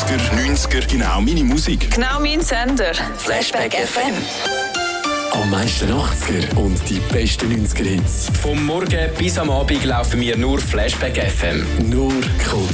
80er, 90er, genau meine Musik. Genau mein Sender. Flashback FM. Am meisten 80er und die besten 90er-Hits. Vom Morgen bis am Abend laufen wir nur Flashback FM. Nur Kulthits.